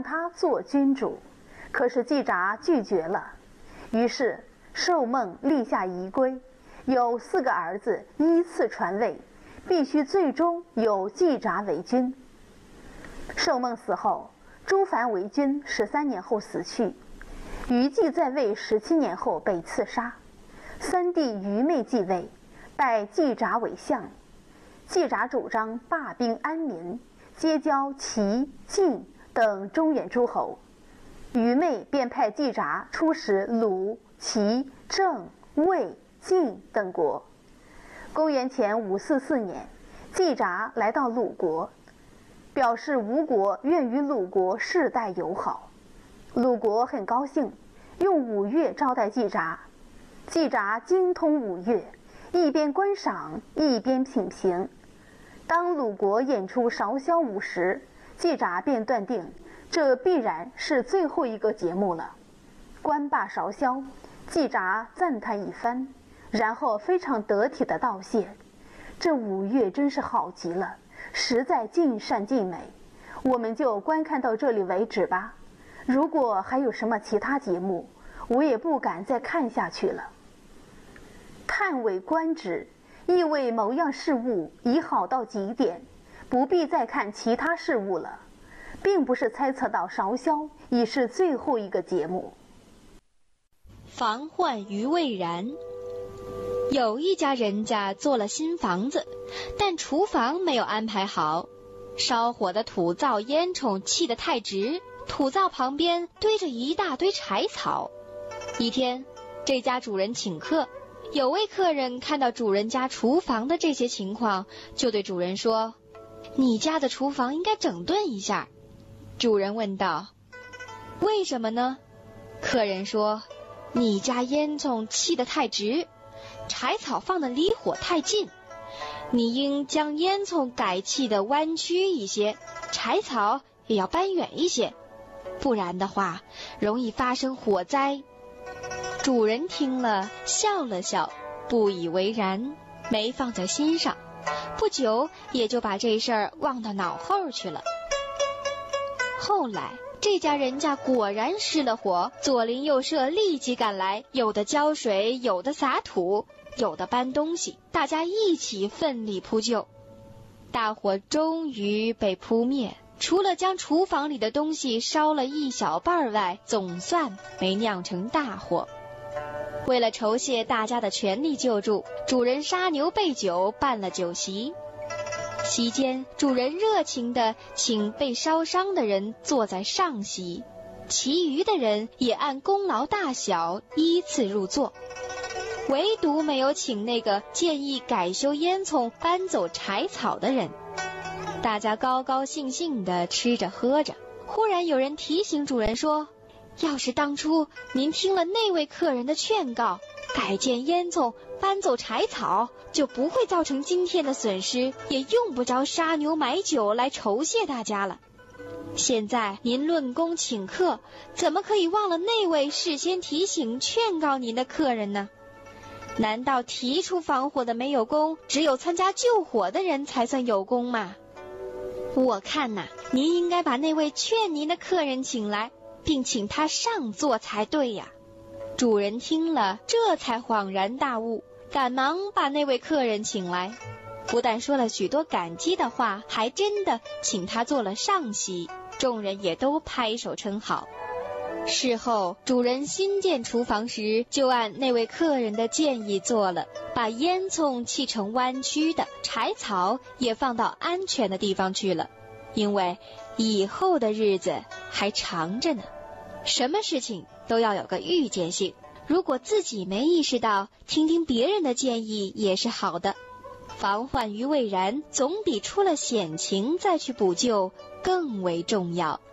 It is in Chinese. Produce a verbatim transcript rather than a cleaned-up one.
让他做君主，可是季札拒绝了。于是寿梦立下遗规，有四个儿子依次传位，必须最终由季札为君。寿梦死后，朱凡为君十三年后死去，于季在位十七年后被刺杀。三弟于昧继位，拜季札为相。季札主张罢兵安民，结交齐、晋等中原诸侯。于昧便派季札出使鲁、齐、郑、魏、晋等国。公元前五四四年，季札来到鲁国，表示吴国愿与鲁国世代友好。鲁国很高兴，用五乐招待季札。季札精通五乐，一边观赏一边品评。当鲁国演出韶萧舞时，季札便断定这必然是最后一个节目了。观罢韶萧，季札赞叹一番，然后非常得体地道谢：这五乐真是好极了，实在尽善尽美，我们就观看到这里为止吧。如果还有什么其他节目，我也不敢再看下去了。叹为观止，意味某样事物已好到极点，不必再看其他事物了，并不是猜测到韶萧已是最后一个节目。 防患于未然。有一家人家做了新房子，但厨房没有安排好，烧火的土灶烟囱砌得太直，土灶旁边堆着一大堆柴草。一天，这家主人请客，有位客人看到主人家厨房的这些情况，就对主人说：你家的厨房应该整顿一下。主人问道：为什么呢？客人说：你家烟囱砌得太直，柴草放得离火太近，你应将烟囱改砌得弯曲一些，柴草也要搬远一些，不然的话容易发生火灾。主人听了笑了笑，不以为然，没放在心上，不久也就把这事儿忘到脑后去了。后来这家人家果然失了火，左邻右舍立即赶来，有的浇水，有的撒土，有的搬东西，大家一起奋力扑救。大火终于被扑灭，除了将厨房里的东西烧了一小半外，总算没酿成大祸。为了酬谢大家的全力救助，主人杀牛备酒，办了酒席。席间，主人热情地请被烧伤的人坐在上席，其余的人也按功劳大小依次入座，唯独没有请那个建议改修烟囱、搬走柴草的人。大家高高兴兴地吃着喝着，忽然有人提醒主人说：要是当初您听了那位客人的劝告，改建烟囱，搬走柴草，就不会造成今天的损失，也用不着杀牛买酒来酬谢大家了。现在您论功请客，怎么可以忘了那位事先提醒劝告您的客人呢？难道提出防火的没有功，只有参加救火的人才算有功吗？我看呐，您应该把那位劝您的客人请来，并请他上座才对呀。主人听了，这才恍然大悟，赶忙把那位客人请来，不但说了许多感激的话，还真的请他坐了上席，众人也都拍手称好。事后主人新建厨房时，就按那位客人的建议做了，把烟囱砌成弯曲的，柴草也放到安全的地方去了，因为以后的日子还长着呢。什么事情都要有个预见性，如果自己没意识到，听听别人的建议也是好的。防患于未然，总比出了险情再去补救更为重要。